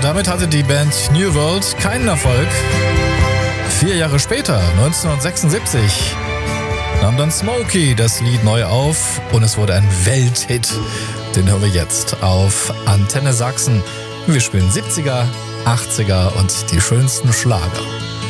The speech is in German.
damit hatte die Band New World keinen Erfolg. 4 Jahre später, 1976, nahm dann Smokey das Lied neu auf und es wurde ein Welthit. Den hören wir jetzt auf Antenne Sachsen. Wir spielen 70er, 80er und die schönsten Schlager.